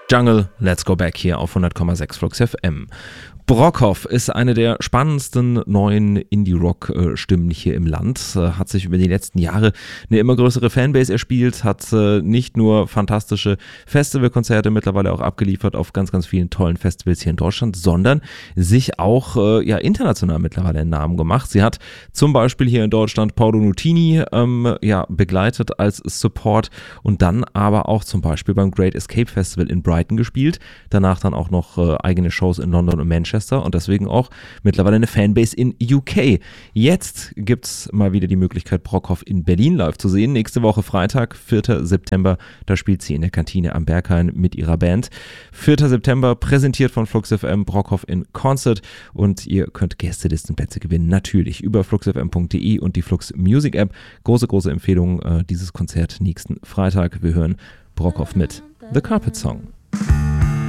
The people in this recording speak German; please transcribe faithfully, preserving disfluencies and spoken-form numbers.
Jungle, Let's Go Back hier auf hundert Komma sechs Flux F M. Brockhoff ist eine der spannendsten neuen Indie-Rock-Stimmen hier im Land, hat sich über die letzten Jahre eine immer größere Fanbase erspielt, hat nicht nur fantastische Festivalkonzerte mittlerweile auch abgeliefert auf ganz, ganz vielen tollen Festivals hier in Deutschland, sondern sich auch ja, international mittlerweile einen Namen gemacht. Sie hat zum Beispiel hier in Deutschland Paolo Nutini ähm, ja, begleitet als Support und dann aber auch zum Beispiel beim Great Escape Festival in Brighton gespielt, danach dann auch noch äh, eigene Shows in London und Manchester und deswegen auch mittlerweile eine Fanbase in U K. Jetzt gibt es mal wieder die Möglichkeit, Brockhoff in Berlin live zu sehen. Nächste Woche Freitag, vierter September, da spielt sie in der Kantine am Berghain mit ihrer Band. vierter September, präsentiert von Flux F M, Brockhoff in Concert und ihr könnt Gästelistenplätze gewinnen, natürlich über fluxfm punkt de und die Flux Music App. Große, große Empfehlung, äh, dieses Konzert nächsten Freitag. Wir hören Brockhoff mit The Carpet Song.